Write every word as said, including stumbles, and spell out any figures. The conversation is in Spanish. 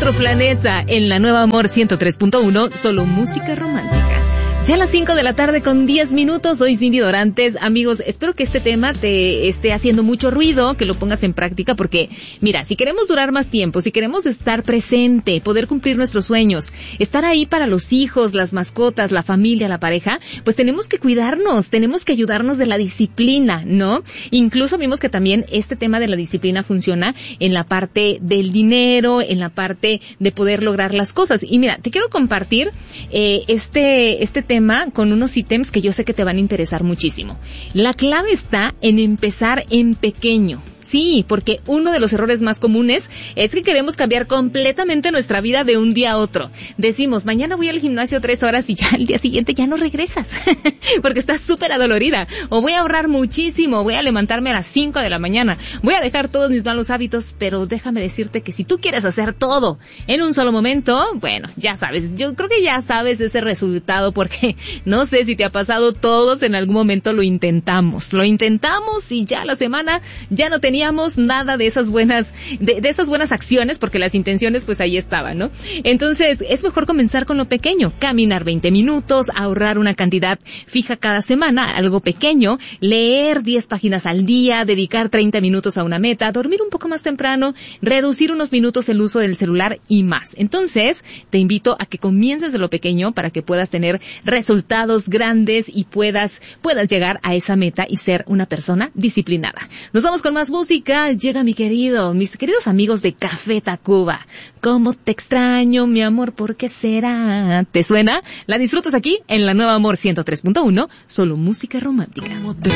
otro planeta en la Nueva Amor ciento tres punto uno, solo música romántica. Ya a las cinco de la tarde con diez minutos, soy Cindy Dorantes. Amigos, espero que este tema te esté haciendo mucho ruido, que lo pongas en práctica, porque, mira, si queremos durar más tiempo, si queremos estar presente, poder cumplir nuestros sueños, estar ahí para los hijos, las mascotas, la familia, la pareja, pues tenemos que cuidarnos, tenemos que ayudarnos de la disciplina, ¿no? Incluso vimos que también este tema de la disciplina funciona en la parte del dinero, en la parte de poder lograr las cosas. Y mira, te quiero compartir eh, este, este tema con unos ítems que yo sé que te van a interesar muchísimo. La clave está en empezar en pequeño. Sí, porque uno de los errores más comunes es que queremos cambiar completamente nuestra vida de un día a otro. Decimos, mañana voy al gimnasio tres horas y ya al día siguiente ya no regresas, porque estás súper adolorida. O voy a ahorrar muchísimo, voy a levantarme a las cinco de la mañana, voy a dejar todos mis malos hábitos, pero déjame decirte que si tú quieres hacer todo en un solo momento, bueno, ya sabes, yo creo que ya sabes ese resultado, porque no sé si te ha pasado, todos en algún momento lo intentamos, lo intentamos y ya la semana ya no teníamos nada de esas buenas, de, de esas buenas acciones, porque las intenciones pues ahí estaban, ¿no? Entonces, es mejor comenzar con lo pequeño, caminar veinte minutos, ahorrar una cantidad fija cada semana, algo pequeño, leer diez páginas al día, dedicar treinta minutos a una meta, dormir un poco más temprano, reducir unos minutos el uso del celular y más. Entonces, te invito a que comiences de lo pequeño para que puedas tener resultados grandes y puedas, puedas llegar a esa meta y ser una persona disciplinada. Nos vamos con más música. Llega mi querido, mis queridos amigos de Café Tacuba. ¿Cómo te extraño, mi amor? ¿Por qué será? ¿Te suena? La disfrutas aquí en la Nueva Amor ciento tres punto uno, solo música romántica. ¿Cómo te